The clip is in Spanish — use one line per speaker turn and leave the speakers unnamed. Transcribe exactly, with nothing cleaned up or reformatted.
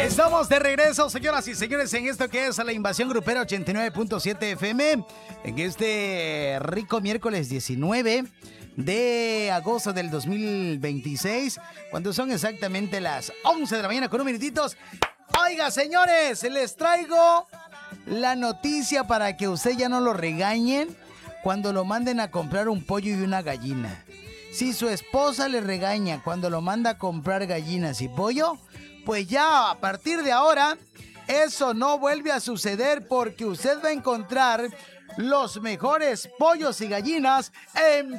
Estamos de regreso, señoras y señores, en esto que es la Invasión Grupera ochenta y nueve punto siete F M, en este rico miércoles diecinueve de agosto del dos mil veintiséis, cuando son exactamente las once de la mañana con un minutitos. Oiga, señores, les traigo la noticia para que usted ya no lo regañen cuando lo manden a comprar un pollo y una gallina. Si su esposa le regaña cuando lo manda a comprar gallinas y pollo, pues ya a partir de ahora eso no vuelve a suceder, porque usted va a encontrar los mejores pollos y gallinas en